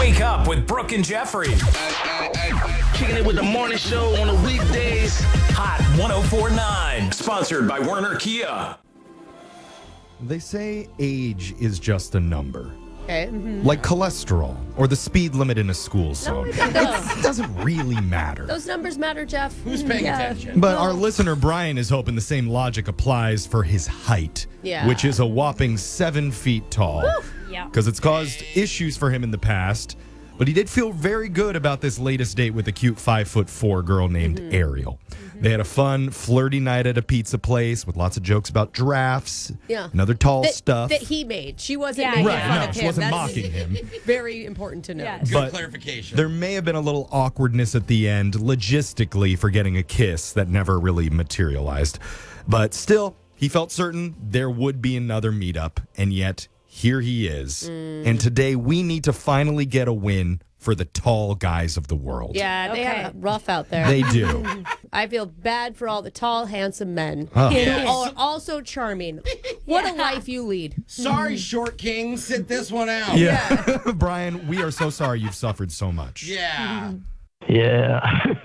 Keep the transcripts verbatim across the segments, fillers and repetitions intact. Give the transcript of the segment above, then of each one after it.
Wake up with Brooke and Jeffrey. Kicking it with the morning show on the weekdays. Hot one oh four point nine. Sponsored by Werner Kia. They say age is just a number. Okay. Mm-hmm. Like cholesterol or the speed limit in a school zone. it doesn't. It doesn't really matter. Those numbers matter, Jeff. Who's paying Yeah. attention? But our listener Brian is hoping the same logic applies for his height, Yeah. which is a whopping seven feet tall. Yeah. Because it's caused issues for him in the past. But he did feel very good about this latest date with a cute five foot four girl named Mm-hmm. Ariel. They had a fun, flirty night at a pizza place with lots of jokes about giraffes Yeah. and other tall That, stuff. that he made. She wasn't Yeah, making right, fun no, of she him. wasn't That's mocking him. very important to know. Yes. Good But clarification. There may have been a little awkwardness at the end, logistically, for getting a kiss that never really materialized. But still, he felt certain there would be another meetup, and yet here he is. And today we need to finally get a win for the tall guys of the world. Yeah, they Okay. have it rough out there. They do. I feel bad for all the tall, handsome men Oh. who are also charming. What a Yeah. life you lead. Sorry, Short King. Sit this one out. Yeah. Brian, we are so sorry you've suffered so much. Yeah. Yeah.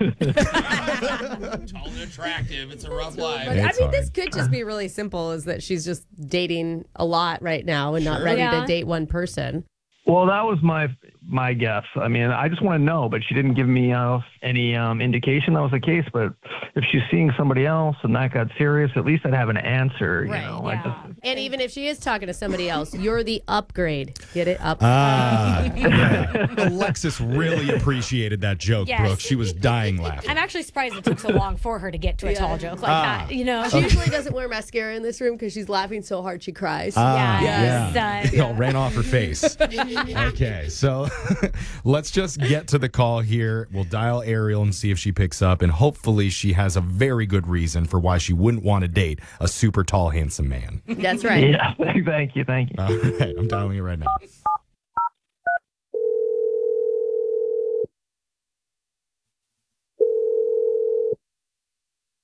Tall and attractive. It's a rough life. But I mean, It's this hard. could just be really simple, is that she's just dating a lot right now and not Sure. ready Yeah. to date one person. Well, that was my my guess. I mean, I just want to know, but she didn't give me uh, any um, indication that was the case. But if she's seeing somebody else and that got serious, at least I'd have an answer. You Right, know, I yeah. just, And even if she is talking to somebody else, you're the upgrade. Get it? Up. Ah, yeah. Alexis really appreciated that joke, Yes. Brooke. She was dying laughing. I'm actually surprised it took so long for her to get to a Yeah. tall joke like Ah. that. You know? She usually doesn't wear mascara in this room because she's laughing so hard she cries. Ah, Yes. yeah. Uh, It all ran off her face. Okay, so let's just get to the call here. We'll dial Ariel and see if she picks up, and hopefully she has a very good reason for why she wouldn't want to date a super tall, handsome man. That's right. yeah. Thank you. Thank you. All right, I'm dialing you right now.